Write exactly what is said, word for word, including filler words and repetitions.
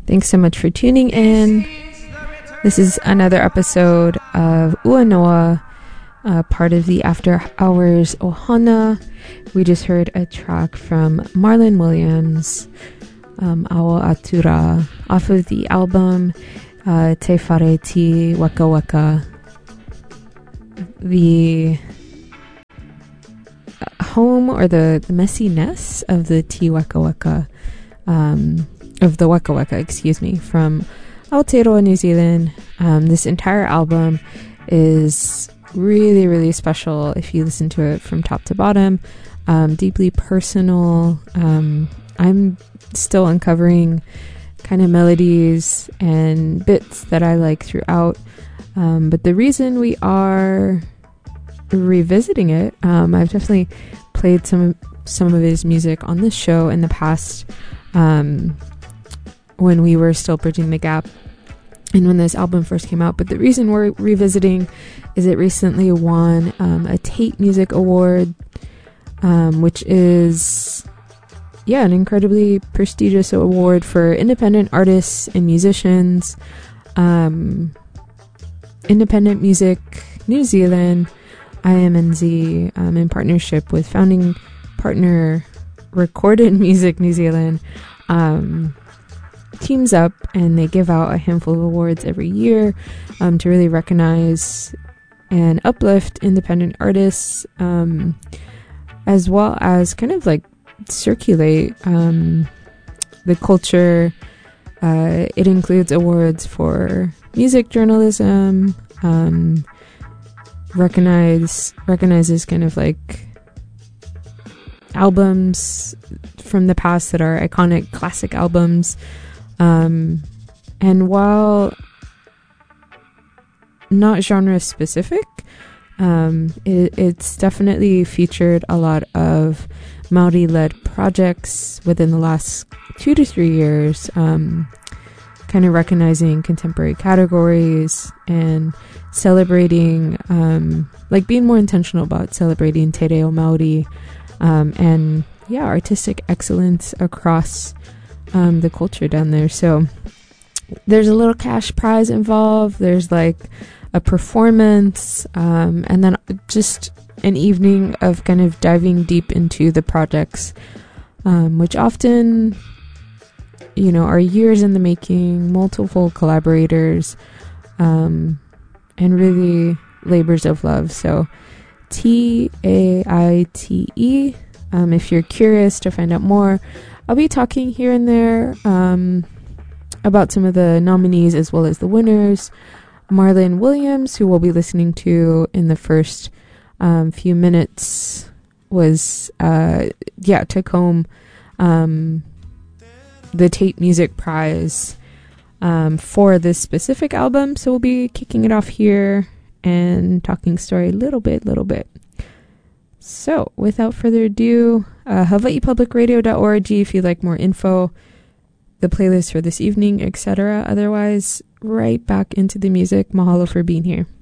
Thanks so much for tuning in. This is another episode of Ua Noa, uh, part of the After Hours Ohana. We just heard a track from Marlon Williams, um, Awa Atura, off of the album uh, Te Whare Ti Waka Waka. The home or the, the messiness of the Ti Waka Waka, um, of the Waka Waka, excuse me, from Aotearoa, New Zealand. Um, this entire album is really, really special if you listen to it from top to bottom. Um, deeply personal. Um, I'm still uncovering kind of melodies and bits that I like throughout. Um, but the reason we are revisiting it, um, I've definitely played some some of his music on this show in the past, um, when we were still bridging the gap and when this album first came out. But the reason we're revisiting is it recently won um, a Tate Music Award, um, which is, yeah, an incredibly prestigious award for independent artists and musicians. Um, Independent Music New Zealand, I M N Z, um, in partnership with founding partner Recorded Music New Zealand, um, teams up and they give out a handful of awards every year um, to really recognize and uplift independent artists, um, as well as kind of like circulate um, the culture. Uh, it includes awards for music journalism, um, recognize recognizes kind of like albums from the past that are iconic classic albums. Um, and while not genre specific, um, it, it's definitely featured a lot of Māori-led projects within the last two to three years, um, kind of recognizing contemporary categories and celebrating, um, like being more intentional about celebrating Te Reo Māori, um, and yeah, artistic excellence across um, the culture down there. So there's a little cash prize involved. There's like a performance, um, and then just an evening of kind of diving deep into the projects, um, which often, you know, are years in the making, multiple collaborators, um, and really labors of love. So T A I T E, um, if you're curious to find out more, I'll be talking here and there um, about some of the nominees as well as the winners. Marlon Williams, who we'll be listening to in the first um, few minutes, was, uh, yeah, took home um, the Tate Music Prize um, for this specific album. So we'll be kicking it off here and talking story a little bit, little bit. So without further ado, uh, hawaii public radio dot org if you'd like more info, the playlist for this evening, et cetera. Otherwise, right back into the music. Mahalo for being here.